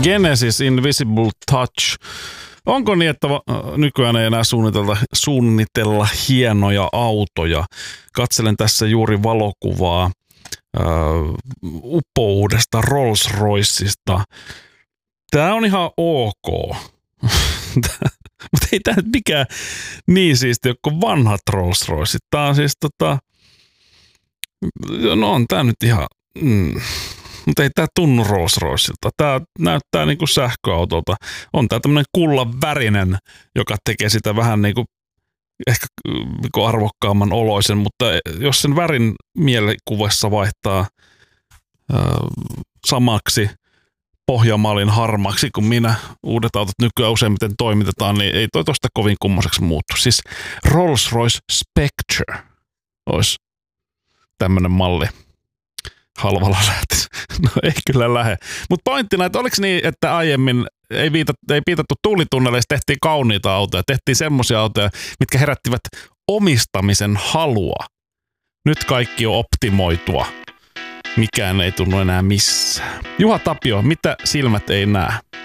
Genesis Invisible Touch. Onko niin, että nykyään ei enää suunnitella hienoja autoja? Katselen tässä juuri valokuvaa upouudesta Rolls-Roycesta. Tämä on ihan ok. Mutta ei tämä nyt mikään niin siisti ole kuin vanhat Rolls-Roycet. Tämä on siis no on tämä nyt ihan... Mutta ei tämä tunnu Rolls-Roycelta. Tämä näyttää niinku sähköautolta. On tämä tämmöinen kullan värinen, joka tekee sitä vähän niinku ehkä niinku arvokkaamman oloisen, mutta jos sen värin mielikuvassa vaihtaa samaksi pohjamaalin harmaksi kuin minä, uudet autot nykyään useimmiten toimitetaan, niin ei toi tosta kovin kummoiseksi muuttu. Siis Rolls-Royce Spectre olisi tämmöinen malli. Halvalla lähtisi. No ei kyllä lähde. Mutta pointtina, että oliko niin, että aiemmin ei viitattu tuulitunneleissa, tehtiin kauniita autoja, tehtiin semmoisia autoja, mitkä herättivät omistamisen halua. Nyt kaikki on optimoitua. Mikään ei tunnu enää missään. Juha Tapio, mitä silmät ei näe?